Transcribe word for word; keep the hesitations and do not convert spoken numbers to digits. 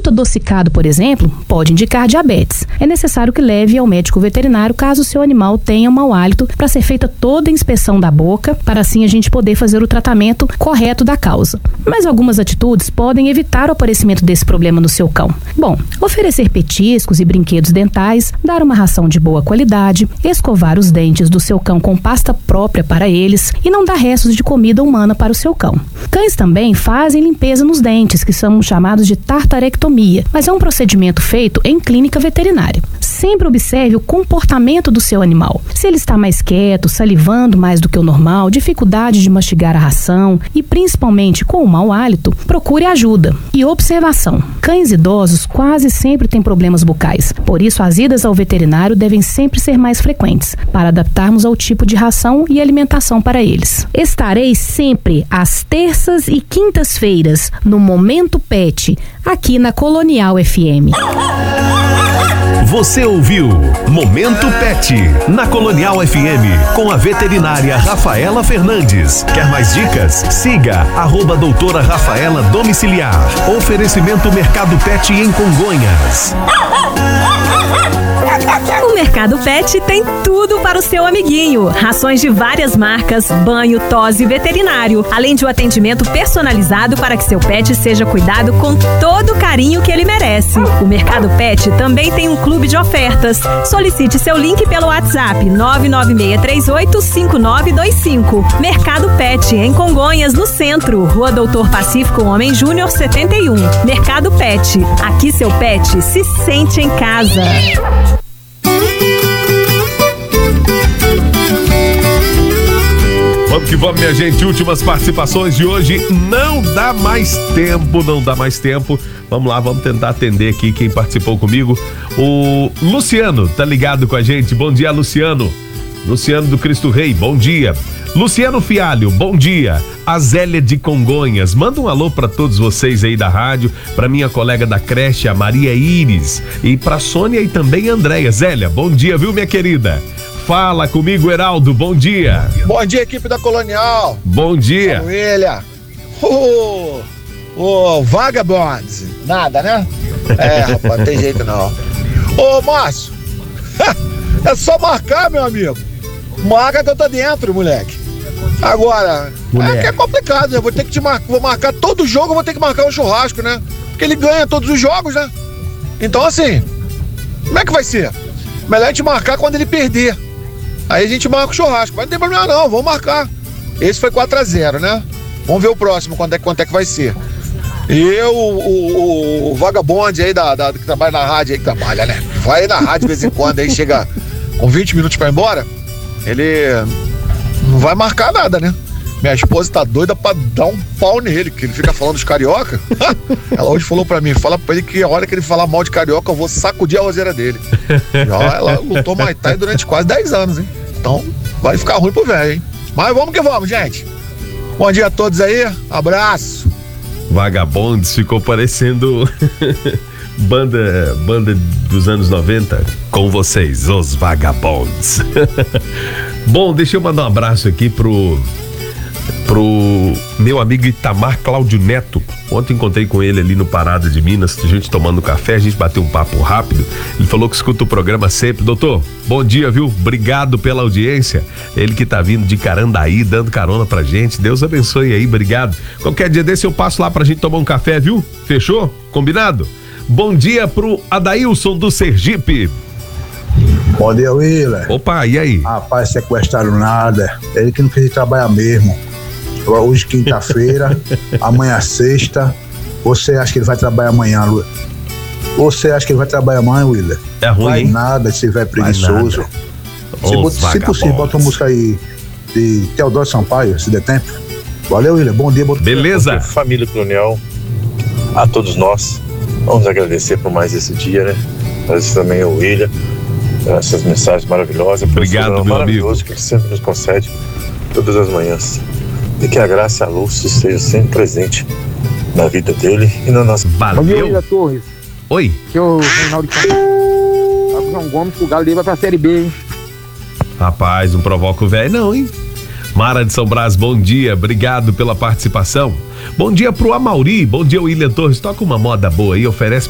leite adocicado, por exemplo, pode indicar diabetes. É necessário que leve ao médico veterinário caso o seu animal tenha um mau hálito, para ser feita toda a inspeção da boca, para assim a gente poder fazer o tratamento correto da causa. Mas algumas atitudes podem evitar o aparecimento desse problema no seu cão. Bom, oferecer petiscos e brinquedos dentais, dar uma ração de boa qualidade, escovar os dentes do seu cão com pasta própria para eles e não dar restos de comida humana para o seu cão. Cães também fazem limpeza nos dentes, que são chamados de tartarectomia, mas é um procedimento feito em clínica veterinária. Sempre observe o comportamento do seu animal. Se ele está mais quieto, salivando mais do que o normal, dificuldade de mastigar a ração e principalmente com o mau hálito, procure ajuda. E observação: cães idosos quase sempre têm problemas bucais, por isso as idas ao veterinário devem sempre ser mais frequentes, para adaptarmos ao tipo de ração e alimentação para eles. Estarei sempre às terças e quintas-feiras no Momento Pet, aqui na Colonial F M. Você ouviu Momento Pet na Colonial F M com a veterinária Rafaela Fernandes. Quer mais dicas? Siga arroba doutora Rafaela Domiciliar. Oferecimento Mercado Pet em Congonhas. O Mercado Pet tem tudo para o seu amiguinho. Rações de várias marcas, banho, tosse e veterinário. Além de um atendimento personalizado para que seu pet seja cuidado com todo o carinho que ele merece. O Mercado Pet também tem um clube de ofertas. Solicite seu link pelo WhatsApp nove nove seis três oito cinco nove dois cinco. Mercado Pet em Congonhas, no centro. Rua Doutor Pacífico Homem Júnior setenta e um. Mercado Pet. Aqui seu pet se sente em casa. Vamos que vamos, minha gente. Últimas participações de hoje. Não dá mais tempo, não dá mais tempo. Vamos lá, vamos tentar atender aqui quem participou comigo. O Luciano tá ligado com a gente. Bom dia, Luciano. Luciano do Cristo Rei, bom dia. Luciano Fialho, bom dia. A Zélia de Congonhas, manda um alô pra todos vocês aí da rádio, pra minha colega da creche, a Maria Iris, e pra Sônia e também a Andréia. Zélia, bom dia, viu, minha querida? Fala comigo, Heraldo, bom dia. Bom dia, equipe da Colonial. Bom dia. William. O oh, Vagabonds. Nada, né? É, rapaz, não tem jeito não. Ô, Márcio, é só marcar, meu amigo. Marca que eu tô dentro, moleque. Agora, moleque. É que é complicado, né? Vou ter que te marcar, vou marcar todo jogo, vou ter que marcar um churrasco, né? Porque ele ganha todos os jogos, né? Então, assim, como é que vai ser? Melhor a gente marcar quando ele perder. Aí a gente marca o churrasco. Mas não tem problema não, vamos marcar. Esse foi quatro a zero, né? Vamos ver o próximo, quanto é, quanto é que vai ser. E eu, o, o, o vagabonde aí da, da, que trabalha na rádio aí, que trabalha, né? Vai na rádio de vez em quando, aí chega com vinte minutos pra ir embora, ele não vai marcar nada, né? Minha esposa tá doida pra dar um pau nele, que ele fica falando dos carioca. Ela hoje falou pra mim, fala pra ele que a hora que ele falar mal de carioca, eu vou sacudir a roseira dele. Já ela lutou Muay Thai durante quase dez anos, hein? Então vai ficar ruim pro velho, hein? Mas vamos que vamos, gente. Bom dia a todos aí, abraço. Vagabondes ficou parecendo banda, banda dos anos noventa. Com vocês, os Vagabondes. Bom, deixa eu mandar um abraço aqui pro pro meu amigo Itamar Cláudio Neto. Ontem encontrei com ele ali no Parada de Minas, a gente tomando café, a gente bateu um papo rápido. Ele falou que escuta o programa sempre. Doutor, bom dia, viu? Obrigado pela audiência. Ele que tá vindo de Carandaí, dando carona pra gente. Deus abençoe aí, obrigado. Qualquer dia desse eu passo lá pra gente tomar um café, viu? Fechou? Combinado? Bom dia pro Adailson do Sergipe. Bom dia, Willer. Opa, e aí? Rapaz, sequestraram nada. Ele que não quis trabalhar mesmo. Hoje quinta-feira, amanhã sexta. Você acha que ele vai trabalhar amanhã, Lu? Você acha que ele vai trabalhar amanhã, Willer? É ruim, vai hein? Nada, se tiver preguiçoso. Se, Os se possível, bota uma música aí de Teodoro Sampaio, se der tempo. Valeu, Willer. Bom dia, bom dia. Beleza. Família Colonial, a todos nós, vamos agradecer por mais esse dia, né? Agradecer também ao William, essas mensagens maravilhosas. Obrigado, meu maravilhoso amigo. Que ele sempre nos concede todas as manhãs. E que a graça e a luz esteja sempre presente na vida dele e na nossa. Valeu. Bom dia, William Torres. Oi. Aqui é o Reinaldo de Campo. João Gomes, o Galo leva pra Série B, hein? Rapaz, não provoca o velho não, hein? Mara de São Brás, bom dia, obrigado pela participação. Bom dia pro Amauri, bom dia William Torres, toca uma moda boa aí, oferece